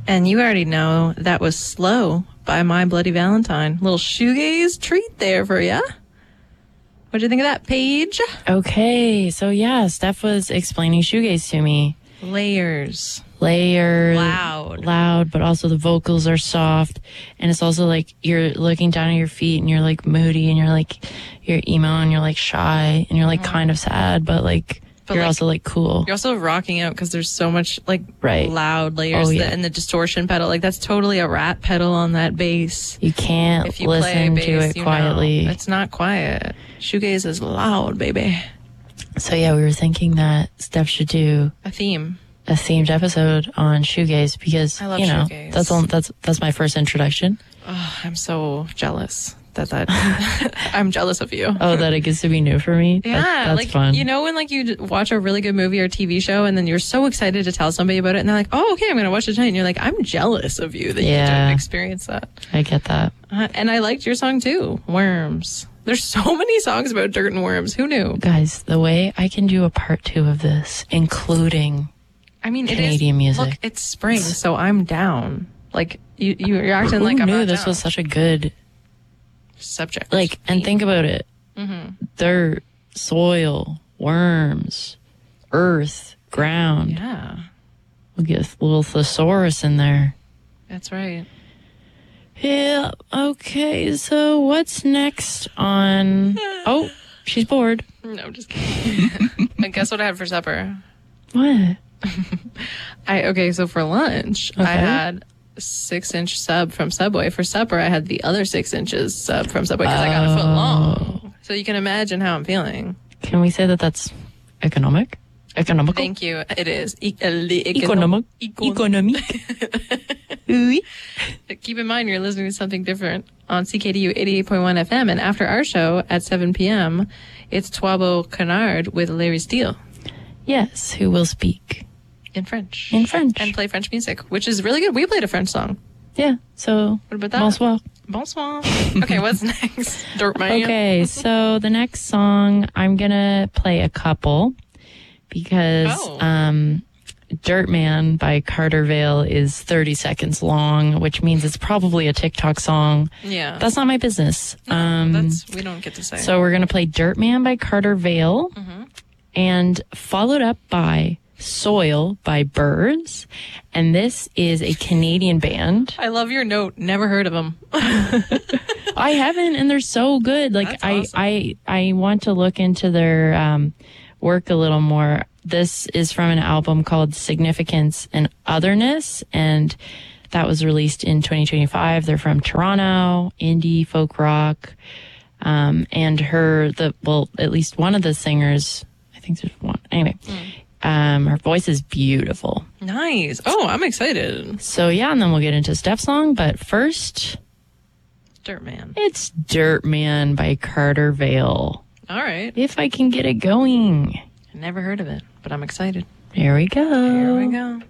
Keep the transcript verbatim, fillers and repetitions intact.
And you already know that was Slow by My Bloody Valentine. Little shoegaze treat there for ya. What'd you think of that, Paige? Okay, so yeah, Steph was explaining shoegaze to me. Layers. Layers. Loud. Loud, but also the vocals are soft. And it's also like you're looking down at your feet and you're like moody and you're like, you're emo and you're like shy and you're like mm-hmm. kind of sad, but like, But you're like, also like cool. You're also rocking out because there's so much like right. loud layers oh, yeah. that, and the distortion pedal. Like that's totally a rat pedal on that bass. You can't if you listen bass, to it quietly. Know, it's not quiet. Shoegaze is loud, baby. So yeah, we were thinking that Steph should do a theme, a themed episode on shoegaze because I love you know shoegaze. that's all, that's that's my first introduction. Oh, I'm so jealous. That that I'm jealous of you. Oh, that it gets to be new for me. Yeah, that, that's like fun. You know when like you watch a really good movie or T V show and then you're so excited to tell somebody about it and they're like, "Oh, okay, I'm gonna watch it tonight." And you're like, "I'm jealous of you that yeah, you didn't experience that." I get that. Uh, and I liked your song too, Worms. There's so many songs about dirt and worms. Who knew? Guys, the way I can do a part two of this, including I mean, Canadian it is, music. Look, it's spring, so I'm down. Like you, you're acting Who like I'm knew not this down. was such a good subject. Like, and think about it. Mm-hmm. Dirt, soil, worms, earth, ground. Yeah. We'll get a little thesaurus in there. That's right. Yeah. Okay. So what's next on? Oh, she's bored. No, I'm just kidding. And guess what I had for supper? What? I okay. So for lunch, okay. I had a six-inch sub from Subway. For supper, I had the other six inches sub from Subway because oh. I got a foot long. So you can imagine how I'm feeling. Can we say that that's economic? Economical? Thank you. It is. E- economic. Economic. Oui. Keep in mind, you're listening to something different on C K D U eighty-eight point one F M. And after our show at seven p.m., it's Toibo Canard with Larry Steele. Yes, who will speak in French. In French. And play French music, which is really good. We played a French song. Yeah, so what about that? Bonsoir. Bonsoir. Okay, what's next? Dirt Man. Okay, so the next song, I'm going to play a couple because oh. um, Dirt Man by Carter Vale is thirty seconds long, which means it's probably a TikTok song. Yeah. That's not my business. No, um, that's, we don't get to say. So we're going to play Dirt Man by Carter Vale mm-hmm. and followed up by Soil by Birds, and this is a Canadian band. I love your note. Never heard of them. I haven't, and they're so good. Like That's I, awesome. I, I want to look into their um, work a little more. This is from an album called Significance and Otherness, and that was released in twenty twenty-five. They're from Toronto, indie folk rock, um, and her the well, at least one of the singers. I think there's one. Anyway. Mm. Um, her voice is beautiful. Nice. Oh, I'm excited. So yeah, and then we'll get into Steph's song, but first, Dirt Man. It's Dirt Man by Carter Vale. All right. If I can get it going. I never heard of it, but I'm excited. Here we go. Here we go.